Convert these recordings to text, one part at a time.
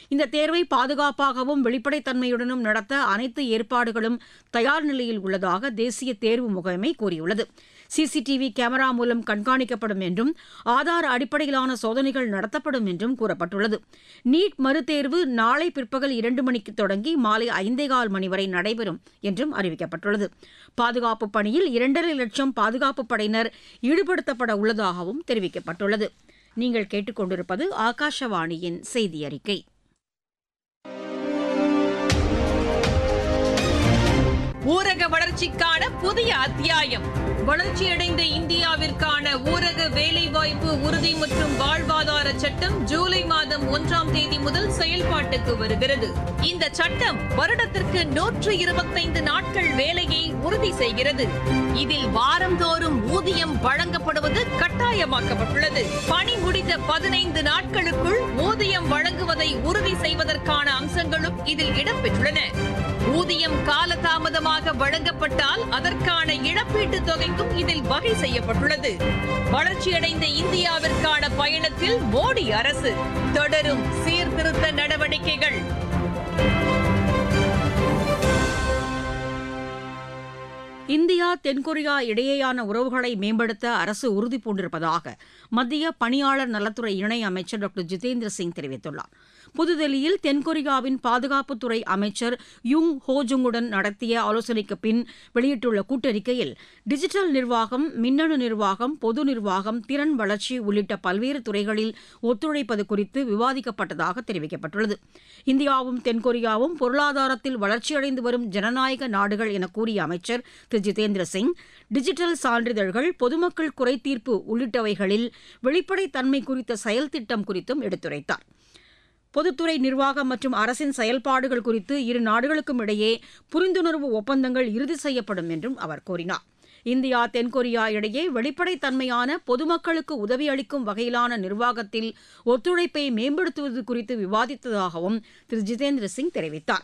இந்த தேர்வை பாதுகாப்பாகவும் வெளிப்படைத்தன்மையுடனும் நடத்த அனைத்து ஏற்பாடுகளும் தயார் நிலையில் உள்ளதாக தேசிய தேர்வு முகமை கூறியுள்ளது. சிசிடிவி கேமரா மூலம் கண்காணிக்கப்படும் என்றும் ஆதார் அடிப்படையிலான சோதனைகள் நடத்தப்படும் என்றும் கூறப்பட்டுள்ளது. நீட் மறுதேர்வு நாளை பிற்பகல் 2 மணிக்கு தொடங்கி மாலை 5:15 மணி வரை நடைபெறும் என்றும் அறிவிக்கப்பட்டுள்ளது. பாதுகாப்பு பணியில் 2.5 லட்சம் பாதுகாப்பு படையினர் ஈடுபடுத்தப்பட உள்ளதாகவும் தெரிவிக்கப்பட்டுள்ளது. நீங்கள் கேட்டுக்கொண்டிருப்பது ஆகாஷவாணியின் செய்தி அறிக்கை. ஊரக வளர்ச்சிக்கான புதிய அத்தியாயம். வளர்ச்சியடைந்த இந்தியாவிற்கான ஊரக வேலைவாய்ப்பு உறுதி மற்றும் வாழ்வாதார சட்டம் ஜூலை மாதம் 1ஆம் தேதி முதல் செயல்பாட்டுக்கு வருகிறது. இந்த சட்டம் வருடத்திற்கு 125 நாட்கள் வேலையை உறுதி செய்கிறது. இதில் வாரந்தோறும் ஊதியம் வழங்கப்படுவது கட்டாயமாக்கப்பட்டுள்ளது. பணி முடிந்த 15 நாட்களுக்குள் ஊதியம் வழங்குவதை உறுதி செய்வதற்கான அம்சங்களும் இதில் இடம்பெற்றுள்ளன. ஊதியம் காலதாமதமாக வழங்கப்பட்டால் அதற்கான இழப்பீட்டுத் தொகைக்கும் இதில் வகை செய்யப்பட்டுள்ளது. வளர்ச்சியடைந்த இந்தியாவிற்கான பயணத்தில் மோடி அரசு தொடரும் சீர்திருத்த நடவடிக்கைகள். இந்தியா தென்கொரியா இடையேயான உறவுகளை மேம்படுத்த அரசு உறுதிபூண்டிருப்பதாக மத்திய பணியாளர் நலத்துறை இணை அமைச்சர் டாக்டர் ஜிதேந்திர சிங் தெரிவித்துள்ளார். புதுதில்லியில் தென்கொரியாவின் பாதுகாப்புத்துறை அமைச்சர் யுங் ஹோஜுங்குடன் நடத்திய ஆலோசனைக்கு பின் வெளியிட்டுள்ள கூட்டறிக்கையில் டிஜிட்டல் நிர்வாகம், மின்னணு நிர்வாகம், பொது நிர்வாகம், திறன் வளர்ச்சி உள்ளிட்ட பல்வேறு துறைகளில் ஒத்துழைப்பது குறித்து விவாதிக்கப்பட்டதாக தெரிவிக்கப்பட்டுள்ளது. இந்தியாவும் தென்கொரியாவும் பொருளாதாரத்தில் வளர்ச்சியடைந்து வரும் ஜனநாயக நாடுகள் என கூறிய அமைச்சர் திரு ஜிதேந்திர சிங் டிஜிட்டல் சான்றிதழ்கள், பொதுமக்கள் குறைதீர்ப்பு உள்ளிட்டவைகளில் வெளிப்படைத்தன்மை குறித்த செயல் திட்டம் குறித்தும் எடுத்துரைத்தார். பொதுத்துறை நிர்வாகம் மற்றும் அரசின் செயல்பாடுகள் குறித்து இரு நாடுகளுக்கும் இடையே புரிந்துணர்வு ஒப்பந்தங்கள் இறுதி செய்யப்படும் என்றும் அவர் கூறினார். இந்தியா தென்கொரியா இடையே வெளிப்படைத்தன்மையான, பொதுமக்களுக்கு உதவி அளிக்கும் வகையிலான நிர்வாகத்தில் ஒத்துழைப்பை மேம்படுத்துவது குறித்து விவாதித்ததாகவும் திரு ஜிதேந்திர சிங் தெரிவித்தார்.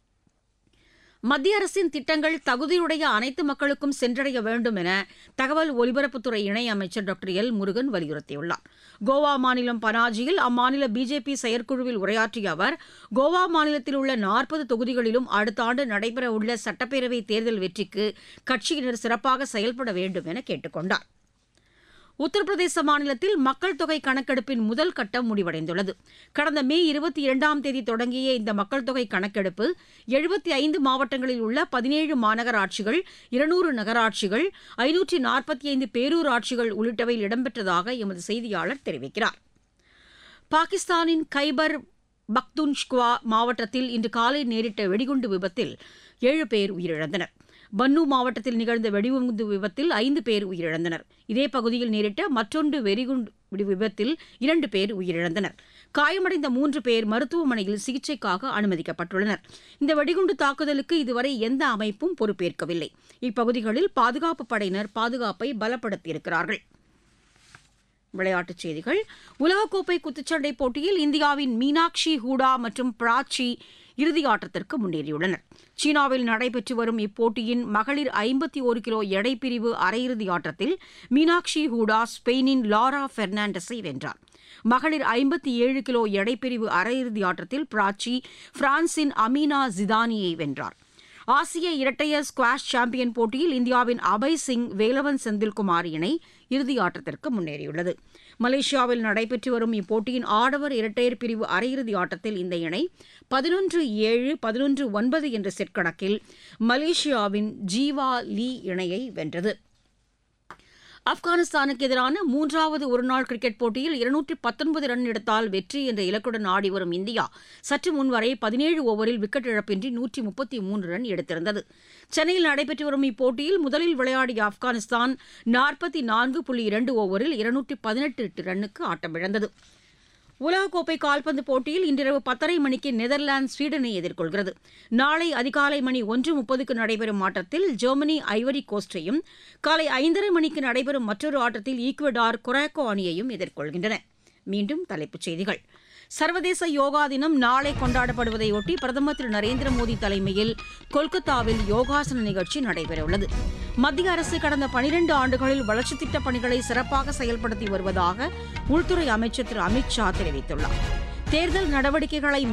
மத்திய அரசின் திட்டங்கள் தகுதியுடைய அனைத்து மக்களுக்கும் சென்றடைய வேண்டும் என தகவல் ஒலிபரப்புத்துறை இணையமைச்சர் டாக்டர் எல் முருகன் வலியுறுத்தியுள்ளார். கோவா மாநிலம் பனாஜியில் அம்மாநில பிஜேபி செயற்குழுவில் உரையாற்றிய அவர், கோவா மாநிலத்தில் உள்ள 40 தொகுதிகளிலும் அடுத்த ஆண்டு நடைபெறவுள்ள சட்டப்பேரவை தேர்தல் வெற்றிக்கு கட்சியினர் சிறப்பாக செயல்பட வேண்டும் என கேட்டுக் கொண்டார். உத்தரப்பிரதேச மாநிலத்தில் மக்கள் தொகை கணக்கெடுப்பின் முதல் கட்டம் முடிவடைந்துள்ளது. கடந்த மே 22ஆம் தேதி தொடங்கிய இந்த மக்கள் தொகை கணக்கெடுப்பு 75 மாவட்டங்களில் உள்ள 17 மாநகராட்சிகள், 200 நகராட்சிகள், 545 பேரூராட்சிகள் உள்ளிட்டவையில் இடம்பெற்றதாக எமது செய்தியாளர் தெரிவிக்கிறார். பாகிஸ்தானின் கைபர் பக்துன்ஷ்குவா மாவட்டத்தில் இன்று காலை நேரிட்ட வெடிகுண்டு விபத்தில் 7 பேர் உயிரிழந்தனர். பன்னு மாவட்டத்தில் நிகழ்ந்த வெடிகுண்டு விபத்தில் 5 பேர் உயிரிழந்தனர். இதே பகுதியில் நேரிட்ட மற்றொன்று வெடிகுண்டு விபத்தில் 2 பேர் உயிரிழந்தனர். காயமடைந்த 3 பேர் மருத்துவமனையில் சிகிச்சைக்காக அனுமதிக்கப்பட்டுள்ளனர். இந்த வெடிகுண்டு தாக்குதலுக்கு இதுவரை எந்த அமைப்பும் பொறுப்பேற்கவில்லை. இப்பகுதிகளில் பாதுகாப்புப் படையினர் பாதுகாப்பை பலப்படுத்தியிருக்கிறார்கள். விளையாட்டுச் செய்திகள். உலகக்கோப்பை குத்துச்சண்டை போட்டியில் இந்தியாவின் மீனாட்சி ஹூடா மற்றும் பிராச்சி இறுதி ஆட்டத்திற்கு முன்னேறியுள்ளனர். சீனாவில் நடைபெற்று வரும் இப்போட்டியின் மகளிர் 51 கிலோ எடை பிரிவு அரையிறுதி ஆட்டத்தில் மீனாட்சி ஹூடா ஸ்பெயினின் லாரா பெர்னாண்டஸை வென்றார். மகளிர் 57 கிலோ எடை பிரிவு அரையிறுதி ஆட்டத்தில் பிராச்சி பிரான்சின் அமீனா ஜிதானியை வென்றார். ஆசிய இரட்டையர் ஸ்குவாஷ் சாம்பியன் போட்டியில் இந்தியாவின் அபய் சிங், வேலவன் செந்தில்குமார் இணை இறுதி ஆட்டத்திற்கு முன்னேறியுள்ளது. மலேசியாவில் நடைபெற்று வரும் இப்போட்டியின் ஆடவர் இரட்டையர் பிரிவு அரையிறுதி ஆட்டத்தில் இந்த இணை 11-7, 11-9 என்ற செட் கணக்கில் மலேசியாவின் ஜீவா லீ இணையை வென்றது. ஆப்கானிஸ்தானுக்கு எதிரான 3வது ஒருநாள் கிரிக்கெட் போட்டியில் 219 ரன் எடுத்தால் வெற்றி என்ற இலக்குடன் ஆடி வரும் இந்தியா சற்று முன்வரை 17 ஓவரில் விக்கெட் இழப்பின்றி 133 ரன் எடுத்திருந்தது. சென்னையில் நடைபெற்று வரும் இப்போட்டியில் முதலில் விளையாடிய ஆப்கானிஸ்தான் 44.2 ஓவரில் 218 ரன்னுக்கு ஆட்டமிழந்தது. உலகக்கோப்பை கால்பந்து போட்டியில் இன்றிரவு 10:30 மணிக்கு நெதர்லாந்து ஸ்வீடனை எதிர்கொள்கிறது. நாளை அதிகாலை மணி 1:30க்கு நடைபெறும் ஆட்டத்தில் ஜெர்மனி ஐவரி கோஸ்டையும், காலை 5:30 மணிக்கு நடைபெறும் மற்றொரு ஆட்டத்தில் ஈக்குவடார் கொராக்கோ அணியையும் எதிர்கொள்கின்றன. மீண்டும் தலைப்புச் செய்திகள். சர்வதேச யோகா தினம் நாளை கொண்டாடப்படுவதையொட்டி பிரதமர் திரு நரேந்திர மோடி தலைமையில் கொல்கத்தாவில் யோகாசன நிகழ்ச்சி நடைபெறவுள்ளது. மத்திய அரசு கடந்த 12 ஆண்டுகளில் வளர்ச்சித் திட்டப் பணிகளை சிறப்பாக செயல்படுத்தி வருவதாக உள்துறை அமைச்சர் திரு அமித் ஷா தெரிவித்துள்ளார். தேர்தல் நடவடிக்கைகளை